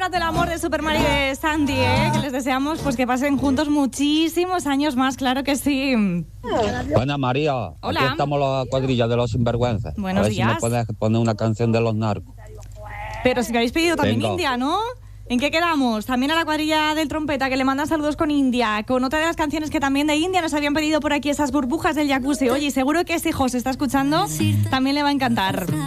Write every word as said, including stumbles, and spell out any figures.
India del amor de Super Mario y de Sandy, ¿eh? Que les deseamos pues que pasen juntos muchísimos años más, claro que sí. Buena María, Hola. aquí estamos la cuadrilla de los sinvergüenzas. Buenos A ver días. si me puedes poner una canción de los narcos. Pero si me habéis pedido también Venga. India, ¿no? ¿En qué quedamos? También a la cuadrilla del trompeta que le mandan saludos con India, con otra de las canciones que también de India nos habían pedido por aquí, esas burbujas del jacuzzi. Oye, seguro que si José está escuchando también le va a encantar.